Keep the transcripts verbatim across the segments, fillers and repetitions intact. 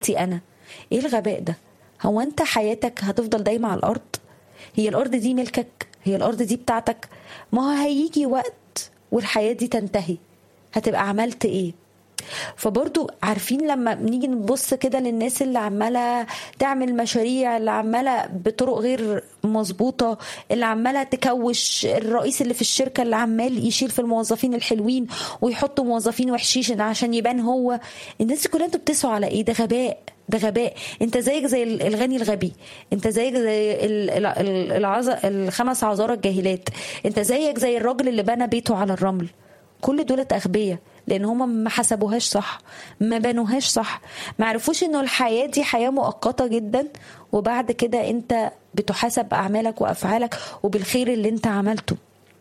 حياتي انا. ايه الغباء ده؟ هو انت حياتك هتفضل دايما على الارض؟ هي الارض دي ملكك؟ هي الارض دي بتاعتك؟ ما هو هيجي وقت والحياة دي تنتهي، هتبقى عملت ايه؟ فبرضو عارفين لما بنيجي نبص كده للناس اللي عمالة تعمل مشاريع، اللي عمالة بطرق غير مظبوطة، اللي عمالة تكوش، الرئيس اللي في الشركة اللي عمال يشيل في الموظفين الحلوين ويحطوا موظفين وحشيش عشان يبان هو. الناس دي كلها انتوا بتسعوا على ايه؟ ده غباء، ده غباء. انت زيك زي الغني الغبي، انت زيك زي العز... الخمس عذارى الجاهلات، انت زيك زي الراجل اللي بنى بيته على الرمل. كل دولة أغبياء لأن هم ما حسبوهاش صح، ما بنوهاش صح، ما عرفوش إنه الحياة دي حياة مؤقتة جدا، وبعد كده أنت بتحاسب بأعمالك وأفعالك وبالخير اللي أنت عملته.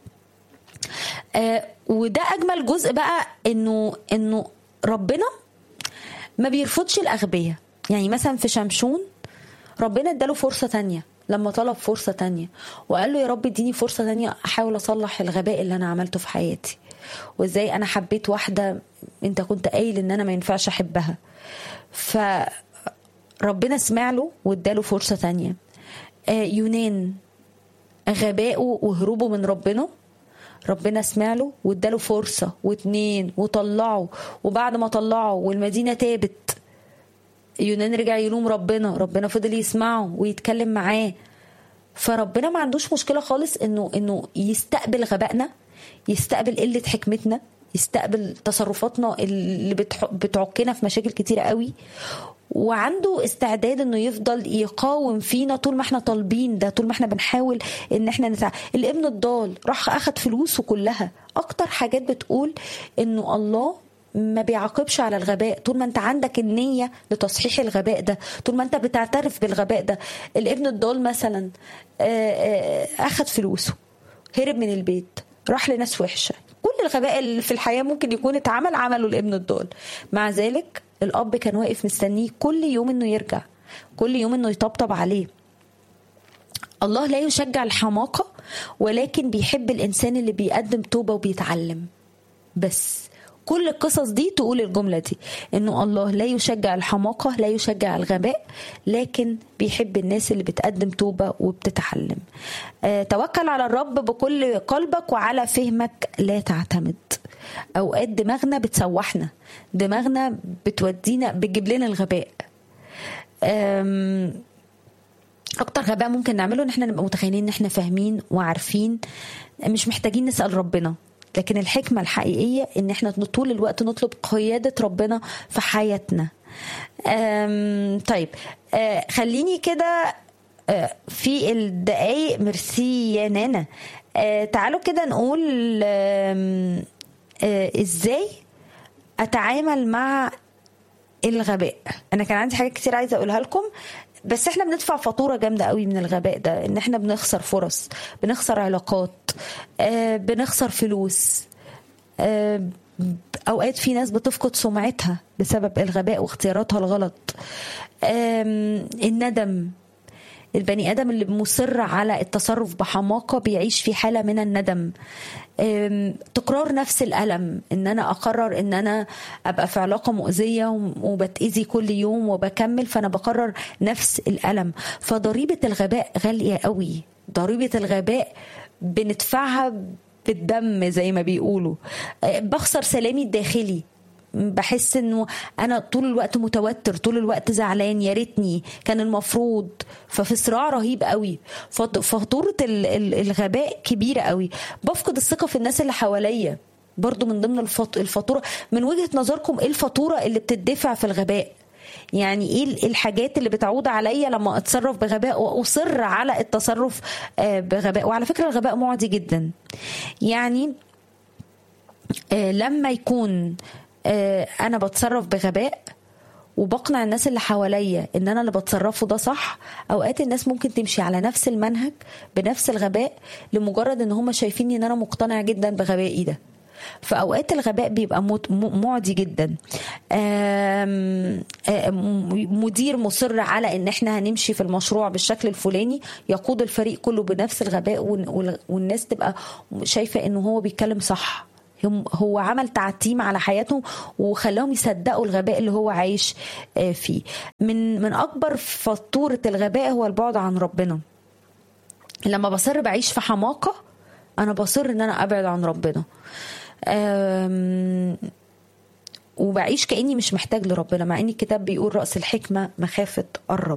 آه وده أجمل جزء بقى، إنه إنه ربنا ما بيرفضش الأغبياء. يعني مثلا في شمشون ربنا اداله فرصة تانية لما طلب فرصة تانية، وقال له يا رب اديني فرصة تانية أحاول أصلح الغباء اللي أنا عملته في حياتي، وازاي انا حبيت واحدة انت كنت قايل ان انا ما ينفعش احبها. فربنا سمع له واداله فرصة تانية. آه يونان غبائه وهروبه من ربنا، ربنا سمع له واداله فرصة واتنين وطلعه، وبعد ما طلعه والمدينة تابت يونان رجع يلوم ربنا، ربنا فضل يسمعه ويتكلم معاه. فربنا ما عندوش مشكلة خالص انه انه يستقبل غبائنا، يستقبل قلة حكمتنا، يستقبل تصرفاتنا اللي بتعكنا في مشاكل كتيرة قوي، وعنده استعداد انه يفضل يقاوم فينا طول ما احنا طالبين ده، طول ما احنا بنحاول ان احنا نسعى. الابن الضال راح اخد فلوسه كلها. اكتر حاجات بتقول انه الله ما بيعاقبش على الغباء طول ما انت عندك النية لتصحيح الغباء ده، طول ما انت بتعترف بالغباء ده. الابن الضال مثلا اخد فلوسه، هرب من البيت، راح لناس وحشة، كل الغباء اللي في الحياة ممكن يكون اتعمل عمله الابن الضال. مع ذلك الأب كان واقف مستنيه كل يوم انه يرجع، كل يوم انه يطبطب عليه. الله لا يشجع الحماقة، ولكن بيحب الإنسان اللي بيقدم توبة وبيتعلم. بس كل القصص دي تقول الجملة دي، انه الله لا يشجع الحماقة، لا يشجع الغباء، لكن بيحب الناس اللي بتقدم توبة وبتتعلم. أه توكل على الرب بكل قلبك وعلى فهمك لا تعتمد. اوقات دماغنا بتسوحنا، دماغنا بتودينا بتجيب لنا الغباء. اكتر غباء ممكن نعمله ان احنا نبقى متخيلين ان احنا فاهمين وعارفين، مش محتاجين نسأل ربنا. لكن الحكمة الحقيقية ان احنا طول الوقت نطلب قيادة ربنا في حياتنا. طيب أه خليني كده أه في الدقايق، ميرسي يا نانا. أه تعالوا كده نقول أه أه ازاي اتعامل مع الغباء. انا كان عندي حاجات كتير عايزة اقولها لكم، بس احنا بندفع فاتورة جامدة قوي من الغباء ده، ان احنا بنخسر فرص، بنخسر علاقات، آه بنخسر فلوس، آه اوقات في ناس بتفقد سمعتها بسبب الغباء واختياراتها الغلط. آه الندم، البني ادم اللي مصر على التصرف بحماقة بيعيش في حالة من الندم. تكرار نفس الألم، ان انا اقرر ان انا ابقى في علاقة مؤذية وبتأذي كل يوم وبكمل، فانا بقرر نفس الألم. فضريبة الغباء غالية قوي، ضريبة الغباء بندفعها بالدم زي ما بيقولوا. بخسر سلامي الداخلي، بحس انه انا طول الوقت متوتر، طول الوقت زعلان، يا ريتني كان المفروض. ففي صراع رهيب قوي، فاتورة الغباء كبيرة قوي. بفقد الثقة في الناس اللي حواليا، برضو من ضمن الفاتورة. من وجهة نظركم ايه الفاتورة اللي بتدفع في الغباء؟ يعني ايه الحاجات اللي بتعود عليا لما اتصرف بغباء واصر على التصرف بغباء؟ وعلى فكرة الغباء معدي جدا. يعني لما يكون انا بتصرف بغباء وبقنع الناس اللي حواليا ان انا اللي بتصرفه ده صح، اوقات الناس ممكن تمشي على نفس المنهج بنفس الغباء لمجرد ان هم شايفيني ان انا مقتنع جدا بغبائي ده. فاوقات الغباء بيبقى معدي جدا. آم آم مدير مصر على ان احنا هنمشي في المشروع بالشكل الفلاني، يقود الفريق كله بنفس الغباء، والناس تبقى شايفة انه هو بيتكلم صح، هو عمل تعتيم على حياتهم وخلاهم يصدقوا الغباء اللي هو عايش فيه. من من اكبر فاتورة الغباء هو البعد عن ربنا. لما بصر بعيش في حماقة انا بصر ان انا ابعد عن ربنا، وبعيش كأني مش محتاج لربنا، مع ان الكتاب بيقول رأس الحكمة مخافة الرب.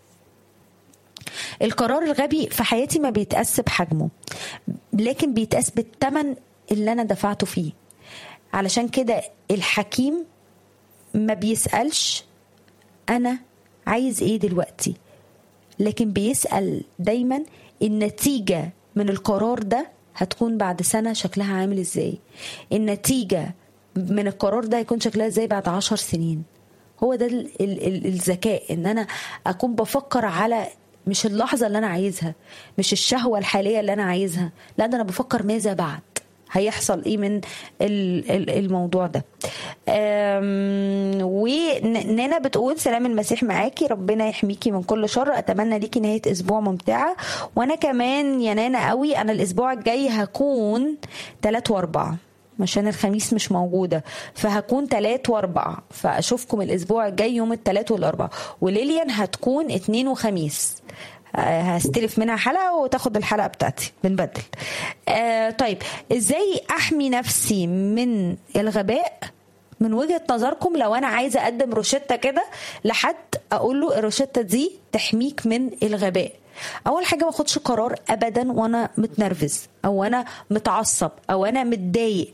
القرار الغبي في حياتي ما بيتقاس بحجمه، لكن بيتقاس بالثمن اللي انا دفعته فيه. علشان كده الحكيم ما بيسألش انا عايز ايه دلوقتي، لكن بيسأل دايما النتيجة من القرار ده هتكون بعد سنة شكلها عامل ازاي، النتيجة من القرار ده هيكون شكلها ازاي بعد عشر سنين. هو ده ال ال ال الذكاء، ان انا اكون بفكر على مش اللحظة اللي انا عايزها، مش الشهوة الحالية اللي انا عايزها، لا ده انا بفكر ماذا بعد، هيحصل ايه من الموضوع ده. ونانا بتقول سلام المسيح معاكي، ربنا يحميكي من كل شر، اتمنى ليكي نهاية اسبوع ممتعة. وانا كمان يا نانا قوي، انا الاسبوع الجاي هكون تلات واربعة عشان الخميس مش موجودة، فهكون تلات واربعة، فاشوفكم الاسبوع الجاي يوم التلات والاربعة. وليليان هتكون اتنين وخميس، هستلف منها حلقة وتاخد الحلقة بتاعتي بنبدل. آه طيب ازاي احمي نفسي من الغباء من وجهة نظركم؟ لو انا عايزة اقدم روشتة كده لحد اقول له الروشتة دي تحميك من الغباء، اول حاجة ما اخدش قرار ابدا وانا متنرفز او انا متعصب او انا متضايق.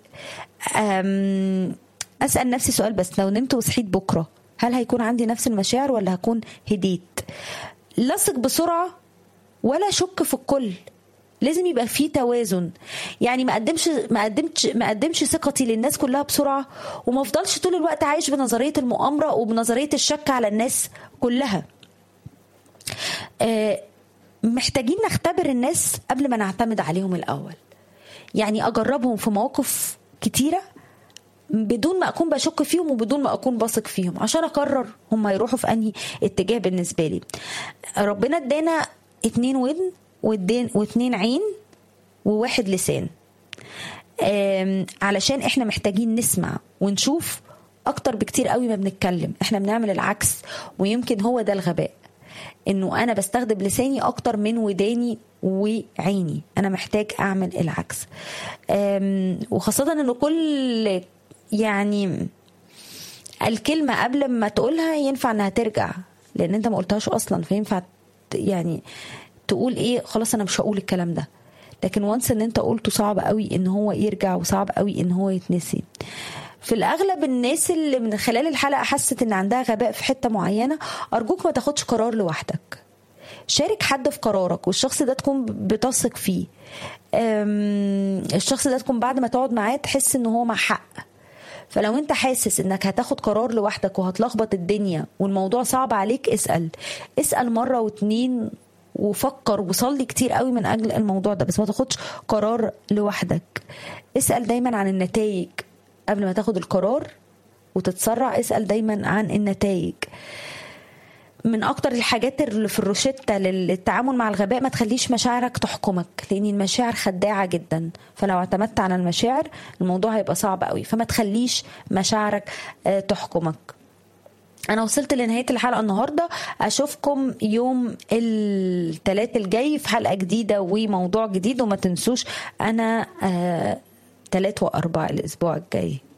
اسأل نفسي سؤال بس، لو نمت وصحيت بكرة هل هيكون عندي نفس المشاعر ولا هكون هديت؟ لصق بسرعة ولا شك في الكل، لازم يبقى فيه توازن. يعني ما قدمش ما قدمش ما قدمش ثقتي للناس كلها بسرعة، وما افضلش طول الوقت عايش بنظرية المؤامرة وبنظرية الشك على الناس كلها. آه محتاجين نختبر الناس قبل ما نعتمد عليهم الأول، يعني أجربهم في مواقف كتيرة بدون ما أكون بشك فيهم وبدون ما أكون بثق فيهم، عشان أقرر هم هيروحوا في أنهي اتجاه. بالنسبة لي ربنا ادانا اتنين ودن واتنين عين وواحد لسان، علشان احنا محتاجين نسمع ونشوف أكتر بكتير قوي ما بنتكلم. احنا بنعمل العكس، ويمكن هو ده الغباء، انه انا بستخدم لساني اكتر من وداني وعيني. انا محتاج اعمل العكس، وخاصة انه كل يعني الكلمة قبل ما تقولها ينفع انها ترجع، لان انت ما قلتهاش اصلا، فينفع يعني تقول ايه خلاص انا مش هقول الكلام ده، لكن وانس ان انت قلته صعب قوي ان هو يرجع، وصعب قوي ان هو يتنسي. في الأغلب الناس اللي من خلال الحلقة حست إن عندها غباء في حتة معينة، أرجوك ما تاخدش قرار لوحدك، شارك حد في قرارك، والشخص ده تكون بتثق فيه. الشخص ده تكون بعد ما تقعد معاه تحس إنه هو مع حق. فلو انت حاسس انك هتاخد قرار لوحدك وهتلخبط الدنيا والموضوع صعب عليك، اسأل اسأل مرة واتنين وفكر وصلي كتير قوي من أجل الموضوع ده، بس ما تاخدش قرار لوحدك. اسأل دايما عن النتائج قبل ما تاخد القرار وتتسرع، اسأل دايما عن النتائج. من اكتر الحاجات اللي في الروشتة للتعامل مع الغباء، ما تخليش مشاعرك تحكمك، لان المشاعر خداعة جدا، فلو اعتمدت على المشاعر الموضوع هيبقى صعب قوي، فما تخليش مشاعرك تحكمك. انا وصلت لنهاية الحلقة النهاردة، اشوفكم يوم الثلاث الجاي في حلقة جديدة وموضوع جديد، وما تنسوش انا ثلاث واربع الاسبوع الجاي.